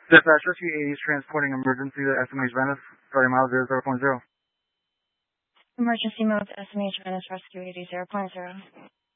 Dispatch Rescue 80 is transporting emergency to SMH Venice, starting mile 00.0. Emergency mode to SMH Venice Rescue 80 0.0.